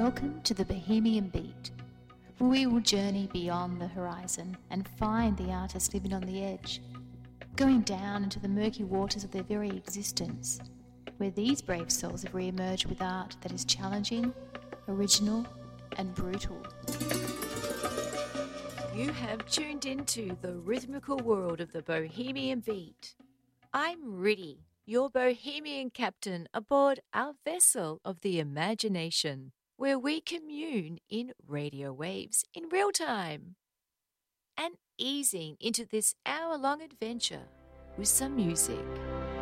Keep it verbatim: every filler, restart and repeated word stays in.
Welcome to the Bohemian Beat, where we will journey beyond the horizon and find the artist living on the edge, going down into the murky waters of their very existence, where these brave souls have re-emerged with art that is challenging, original and brutal. You have tuned into the rhythmical world of the Bohemian Beat. I'm Riddy, your Bohemian captain aboard our vessel of the imagination, where we commune in radio waves in real time. And easing into this hour-long adventure with some music.